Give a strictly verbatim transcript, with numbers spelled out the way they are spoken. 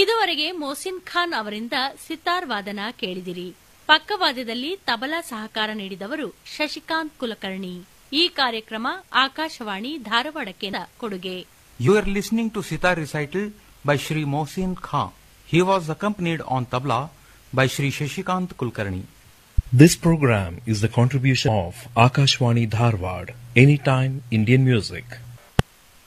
ಇದುವರೆಗೆ ಮೊಹಸಿನ್ ಖಾನ್ ಅವರಿಂದ ಸಿತಾರ್ ವಾದನ ಕೇಳಿದಿರಿ. ಪಕ್ಕವಾದ್ಯದಲ್ಲಿ ತಬಲಾ ಸಹಕಾರ ನೀಡಿದವರು ಶಶಿಕಾಂತ್ ಕುಲಕರ್ಣಿ. ಈ ಕಾರ್ಯಕ್ರಮ ಆಕಾಶವಾಣಿ ಧಾರವಾಡ ಕೇಂದ್ರ ಕೊಡುಗೆ. You are listening to sitar recital by Shri Mohsin Khan. He was accompanied on tabla by Shri Shashikant Kulkarni. This program is the contribution of Akashwani Dharwad, Anytime Indian Music.